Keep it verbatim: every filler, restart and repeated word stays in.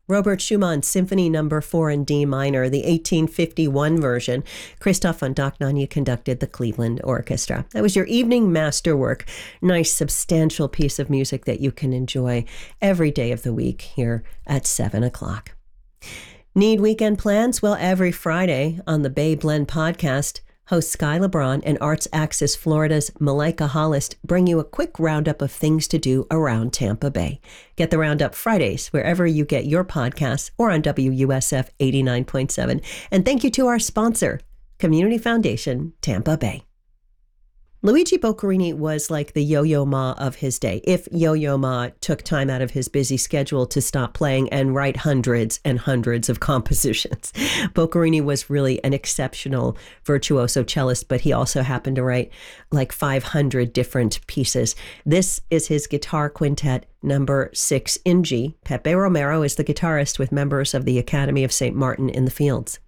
Robert Schumann's Symphony Number four in D minor, the eighteen fifty-one version. Christoph von Dohnanyi conducted the Cleveland Orchestra. That was your evening masterwork. Nice, substantial piece of music that you can enjoy every day of the week here at seven o'clock. Need weekend plans? Well, every Friday on the Bay Blend podcast, host Sky LeBron and Arts Axis Florida's Malika Hollis bring you a quick roundup of things to do around Tampa Bay. Get the roundup Fridays wherever you get your podcasts or on W U S F eighty-nine point seven. And thank you to our sponsor, Community Foundation, Tampa Bay. Luigi Boccherini was like the Yo-Yo Ma of his day, if Yo-Yo Ma took time out of his busy schedule to stop playing and write hundreds and hundreds of compositions. Boccherini was really an exceptional virtuoso cellist, but he also happened to write like five hundred different pieces. This is his guitar quintet number six in G. Pepe Romero is the guitarist with members of the Academy of Saint Martin in the Fields.